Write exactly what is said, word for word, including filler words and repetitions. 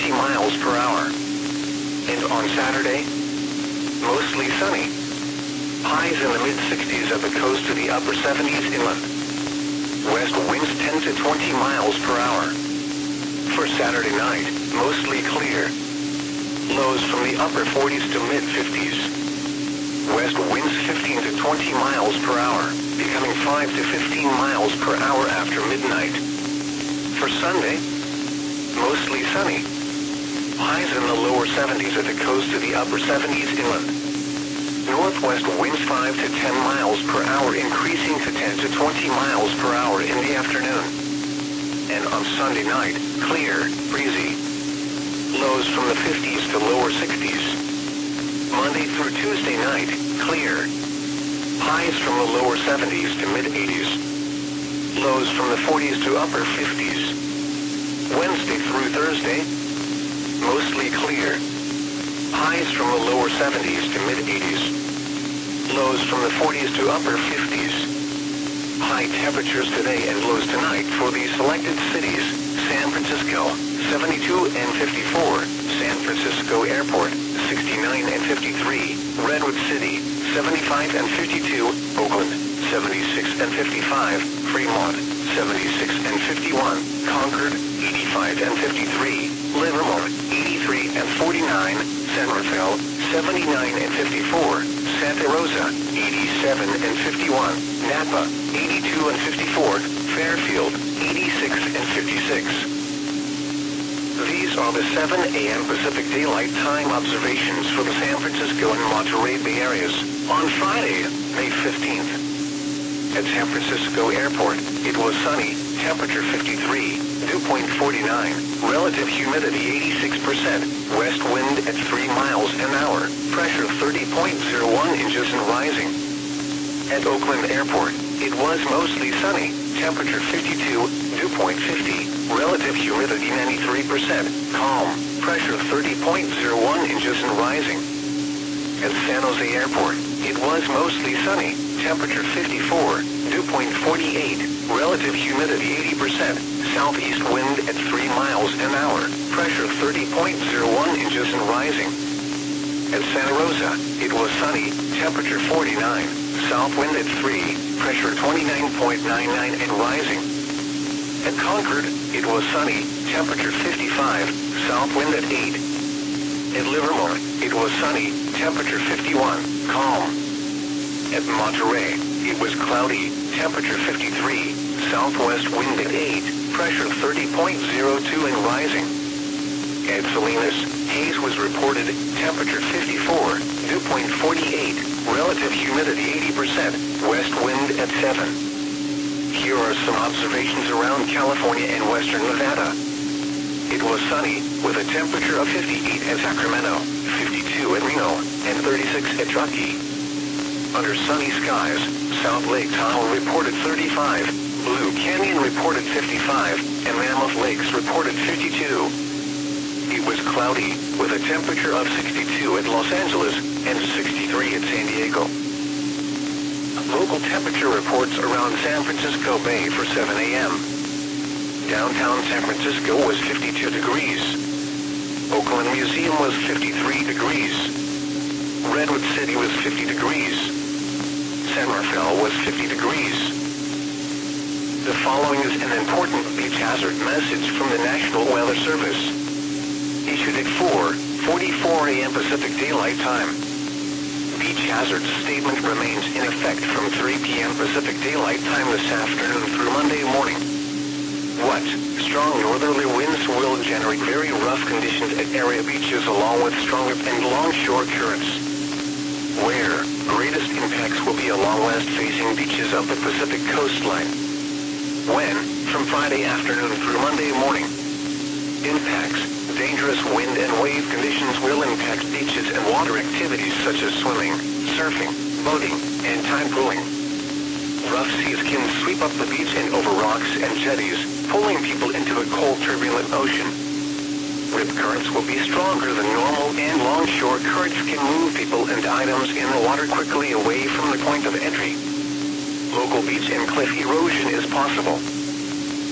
twenty miles per hour. And on Saturday, mostly sunny. Highs in the mid-sixties at the coast to the upper seventies inland. West winds ten to twenty miles per hour. For Saturday night, mostly clear. Lows from the upper forties to mid-fifties. West winds fifteen to twenty miles per hour, becoming five to fifteen miles per hour after midnight. For Sunday, mostly sunny. Highs in the lower seventies at the coast to the upper seventies inland. Northwest winds five to ten miles per hour, increasing to ten to twenty miles per hour in the afternoon. And on Sunday night, clear, breezy. Lows from the fifties to lower sixties. Monday through Tuesday night, clear. Highs from the lower seventies to mid-eighties. Lows from the forties to upper fifties. Wednesday through Thursday, mostly clear. Highs from the lower seventies to mid-eighties. Lows from the forties to upper fifties. High temperatures today and lows tonight for the selected cities: San Francisco, seventy-two and fifty-four, San Francisco Airport, sixty-nine and fifty-three, Redwood City, seventy-five and fifty-two, Oakland, seventy-six and fifty-five, Fremont, seventy-six and fifty-one, Concord, eighty-five and fifty-three, Livermore, eighty-three and forty-nine, San Rafael, seventy-nine and fifty-four, Santa Rosa, eighty-seven and fifty-one, Napa, eighty-two and fifty-four, Fairfield, eighty-six and fifty-six. These are the seven A M Pacific Daylight Time observations for the San Francisco and Monterey Bay areas on Friday, May fifteenth. At San Francisco Airport, it was sunny, temperature fifty-three, dew point forty-nine, relative humidity eighty-six percent, west wind at three miles an hour, pressure thirty point zero one inches and rising. At Oakland Airport, it was mostly sunny, temperature fifty-two, dew point fifty, relative humidity ninety-three percent, calm, pressure thirty point zero one inches and rising. At San Jose Airport, it was mostly sunny, temperature fifty-four, dew point forty-eight, relative humidity eighty percent, southeast wind at three miles an hour, pressure thirty point zero one inches and rising. At Santa Rosa, it was sunny, temperature forty-nine, south wind at three, pressure twenty-nine point nine nine and rising. At Concord, it was sunny, temperature fifty-five, south wind at eight. At Livermore, it was sunny, temperature fifty-one, calm. At Monterey, it was cloudy, temperature fifty-three, southwest wind at eight, pressure thirty point zero two and rising. At Salinas, haze was reported, temperature fifty-four, dew point forty-eight, relative humidity eighty percent, west wind at seven. Here are some observations around California and western Nevada. It was sunny, with a temperature of fifty-eight at Sacramento, fifty-two at Reno, and thirty-six at Truckee. Under sunny skies, South Lake Tahoe reported thirty-five, Blue Canyon reported fifty-five, and Mammoth Lakes reported fifty-two. It was cloudy, with a temperature of sixty-two at Los Angeles, and sixty-three at San Diego. Local temperature reports around San Francisco Bay for seven A M Downtown San Francisco was fifty-two degrees. Oakland Museum was fifty-three degrees. Redwood City was fifty degrees. San Rafael was fifty degrees. The following is an important beach hazard message from the National Weather Service. Issued at four forty-four A M Pacific Daylight Time. Beach hazard statement remains in effect from three P M Pacific Daylight Time this afternoon through Monday morning. What? Strong northerly winds will generate very rough conditions at area beaches along with stronger and longshore currents. Where? Greatest impacts will be along west-facing beaches of the Pacific coastline. When? From Friday afternoon through Monday morning. Impacts. Dangerous wind and wave conditions will impact beaches and water activities such as swimming, surfing, boating, and tide pooling. Rough seas can sweep up the beach and over rocks and jetties, pulling people into a cold, turbulent ocean. Rip currents will be stronger than normal, and longshore currents can move people and items in the water quickly away from the point of entry. Local beach and cliff erosion is possible.